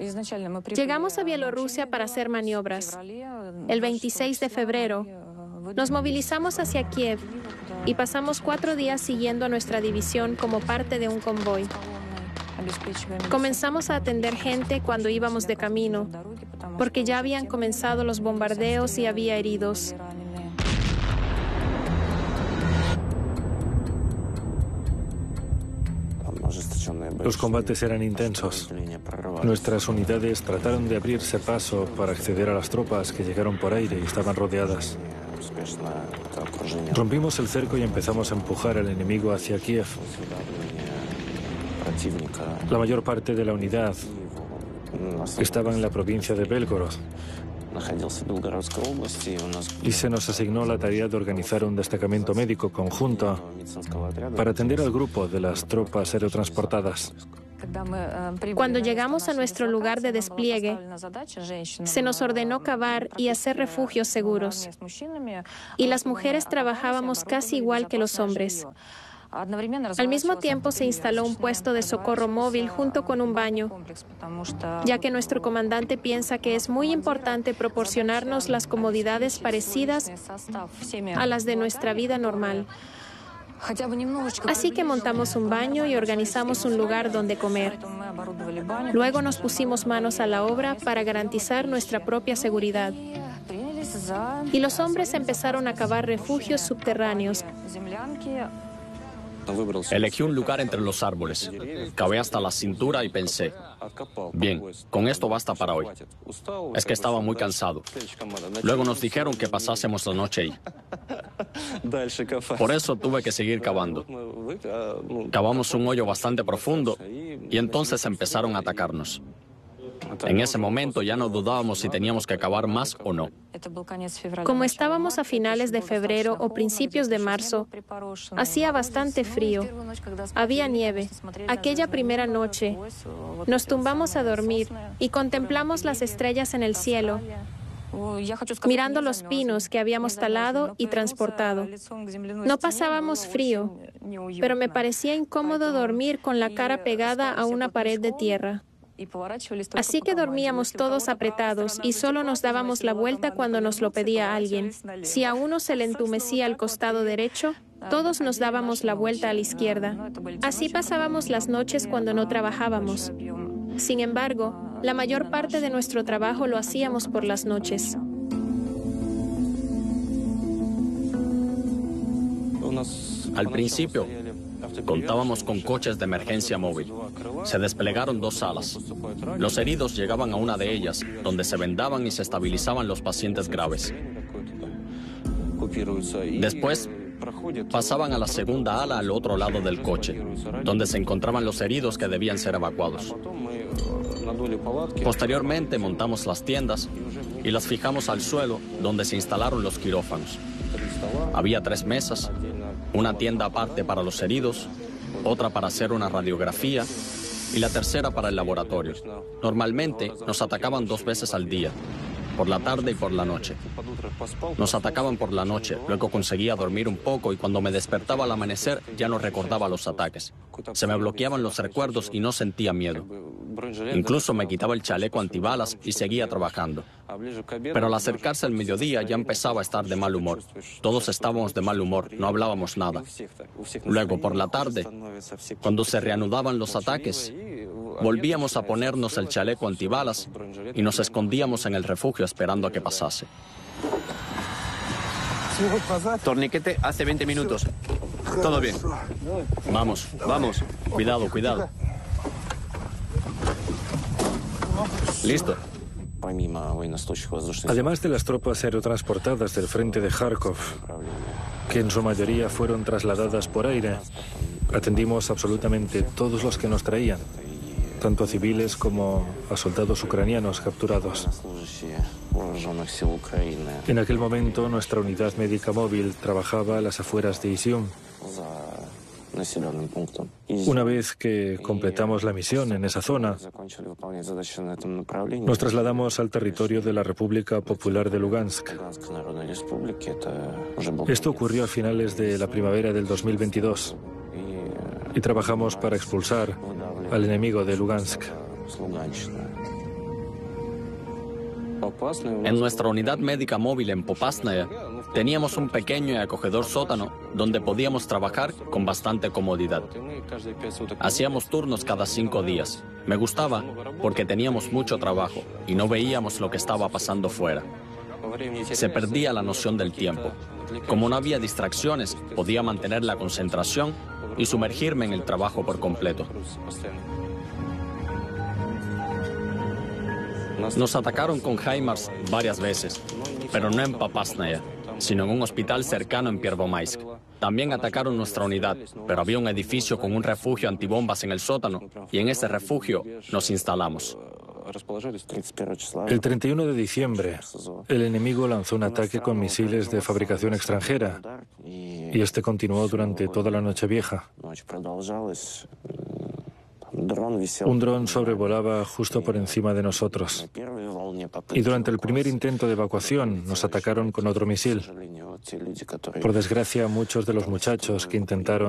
Llegamos a Bielorrusia para hacer maniobras. El 26 de febrero nos movilizamos hacia Kiev y pasamos 4 días siguiendo a nuestra división como parte de un convoy. Comenzamos a atender gente cuando íbamos de camino, porque ya habían comenzado los bombardeos y había heridos. Los combates eran intensos. Nuestras unidades trataron de abrirse paso para acceder a las tropas que llegaron por aire y estaban rodeadas. Rompimos el cerco y empezamos a empujar al enemigo hacia Kiev. La mayor parte de la unidad estaba en la provincia de Belgorod y se nos asignó la tarea de organizar un destacamento médico conjunto para atender al grupo de las tropas aerotransportadas. Cuando llegamos a nuestro lugar de despliegue, se nos ordenó cavar y hacer refugios seguros. Y las mujeres trabajábamos casi igual que los hombres. Al mismo tiempo se instaló un puesto de socorro móvil junto con un baño, ya que nuestro comandante piensa que es muy importante proporcionarnos las comodidades parecidas a las de nuestra vida normal. Así que montamos un baño y organizamos un lugar donde comer. Luego nos pusimos manos a la obra para garantizar nuestra propia seguridad. Y los hombres empezaron a cavar refugios subterráneos. Elegí un lugar entre los árboles. Cavé hasta la cintura y pensé, bien, con esto basta para hoy. Es que estaba muy cansado. Luego nos dijeron que pasásemos la noche ahí. Por eso tuve que seguir cavando. Cavamos un hoyo bastante profundo y entonces empezaron a atacarnos. En ese momento ya no dudábamos si teníamos que cavar más o no. Como estábamos a finales de febrero o principios de marzo, hacía bastante frío. Había nieve. Aquella primera noche, nos tumbamos a dormir y contemplamos las estrellas en el cielo, mirando los pinos que habíamos talado y transportado. No pasábamos frío, pero me parecía incómodo dormir con la cara pegada a una pared de tierra. Así que dormíamos todos apretados y solo nos dábamos la vuelta cuando nos lo pedía alguien. Si a uno se le entumecía el costado derecho, todos nos dábamos la vuelta a la izquierda. Así pasábamos las noches cuando no trabajábamos. Sin embargo, la mayor parte de nuestro trabajo lo hacíamos por las noches. Al principio, contábamos con coches de emergencia móvil. Se desplegaron 2 salas. Los heridos llegaban a una de ellas, donde se vendaban y se estabilizaban los pacientes graves. Después, pasaban a la segunda ala al otro lado del coche, donde se encontraban los heridos que debían ser evacuados. Posteriormente, montamos las tiendas y las fijamos al suelo, donde se instalaron los quirófanos. Había 3 mesas, una tienda aparte para los heridos, otra para hacer una radiografía y la tercera para el laboratorio. Normalmente nos atacaban 2 veces al día, por la tarde y por la noche. Nos atacaban por la noche, luego conseguía dormir un poco y cuando me despertaba al amanecer ya no recordaba los ataques. Se me bloqueaban los recuerdos y no sentía miedo. Incluso me quitaba el chaleco antibalas y seguía trabajando. Pero al acercarse el mediodía ya empezaba a estar de mal humor. Todos estábamos de mal humor, no hablábamos nada. Luego, por la tarde, cuando se reanudaban los ataques, volvíamos a ponernos el chaleco antibalas y nos escondíamos en el refugio esperando a que pasase. Torniquete hace 20 minutos. Todo bien. Vamos, vamos. Cuidado, cuidado. Listo. Además de las tropas aerotransportadas del frente de Kharkov, que en su mayoría fueron trasladadas por aire, atendimos absolutamente todos los que nos traían, tanto a civiles como a soldados ucranianos capturados. En aquel momento, nuestra unidad médica móvil trabajaba a las afueras de Izium. Una vez que completamos la misión en esa zona, nos trasladamos al territorio de la República Popular de Lugansk. Esto ocurrió a finales de la primavera del 2022 y trabajamos para expulsar al enemigo de Lugansk. En nuestra unidad médica móvil en Popasnaya teníamos un pequeño y acogedor sótano donde podíamos trabajar con bastante comodidad. Hacíamos turnos cada 5 días. Me gustaba porque teníamos mucho trabajo y no veíamos lo que estaba pasando fuera. Se perdía la noción del tiempo. Como no había distracciones, podía mantener la concentración y sumergirme en el trabajo por completo. Nos atacaron con HIMARS varias veces, pero no en Popasnaya, sino en un hospital cercano en Первомайск. También atacaron nuestra unidad, pero había un edificio con un refugio antibombas en el sótano, y en ese refugio nos instalamos. El 31 de diciembre, el enemigo lanzó un ataque con misiles de fabricación extranjera, y este continuó durante toda la Nochevieja. Un dron sobrevolaba justo por encima de nosotros. Y durante el primer intento de evacuación nos atacaron con otro misil. Por desgracia, muchos de los muchachos que intentaron